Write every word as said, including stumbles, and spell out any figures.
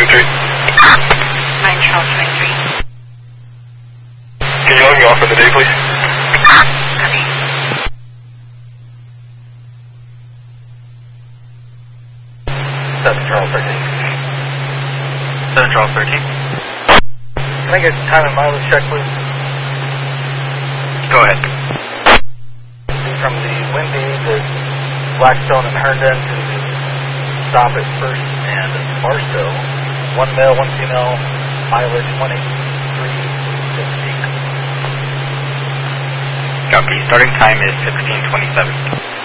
two three. nine Charles twenty-three. Can you let me off for the day, please? Copy. seven Charles thirteen. seven Charles thirteen. Can I get time and mileage check, please? Go ahead. From the Windy to Blackstone and Herndon to the stop at First and Barstow. One male, one female, mileage one eighty-three fifty. Copy. Starting time is sixteen twenty-seven.